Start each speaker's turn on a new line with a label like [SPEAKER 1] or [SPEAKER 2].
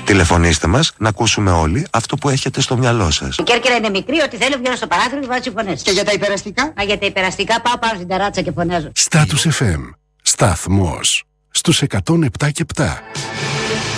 [SPEAKER 1] Τηλεφωνήστε μας να ακούσουμε όλοι αυτό που έχετε στο μυαλό σας.
[SPEAKER 2] Η Κέρκυρα είναι μικρή, ό,τι θέλω βγαίνω στο παράθυρο και βάζω φωνές.
[SPEAKER 3] Και για τα υπεραστικά?
[SPEAKER 2] Α, για τα υπεραστικά πάω πάνω στην ταράτσα και φωνάζω.
[SPEAKER 4] Status FM. Σταθμός στους 107 και 7.